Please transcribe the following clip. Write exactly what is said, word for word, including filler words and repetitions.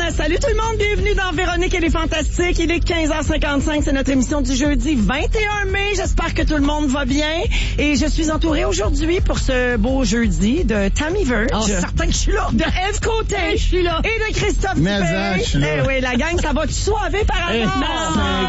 Salut tout le monde, bienvenue dans Véronique et les Fantastiques. Il est quinze heures cinquante-cinq, c'est notre émission du jeudi vingt et un mai. J'espère que tout le monde va bien. Et je suis entourée aujourd'hui pour ce beau jeudi de Tammy Verge. Oh, certain que je suis là. De Eve Côté. Je suis là. Et de Christophe Mais Dubé. ça, je suis là. Eh oui, la gang, ça va-tu soiver par Eh, hasard? non.